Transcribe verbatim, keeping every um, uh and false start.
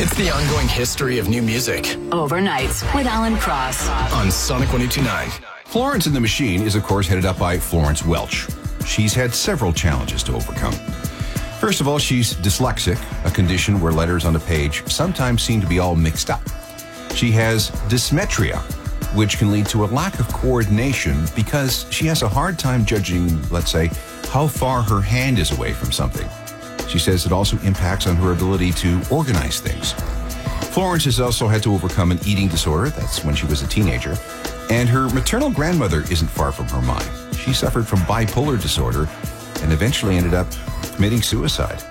It's the ongoing history of new music. Overnights with Alan Cross. On Sonic one oh two point nine. Florence and the Machine is, of course, headed up by Florence Welch. She's had several challenges to overcome. First of all, she's dyslexic, a condition where letters on the page sometimes seem to be all mixed up. She has dysmetria, which can lead to a lack of coordination because she has a hard time judging, let's say, how far her hand is away from something. She says it also impacts on her ability to organize things. Florence has also had to overcome an eating disorder, that's when she was a teenager, and her maternal grandmother isn't far from her mind. She suffered from bipolar disorder and eventually ended up committing suicide.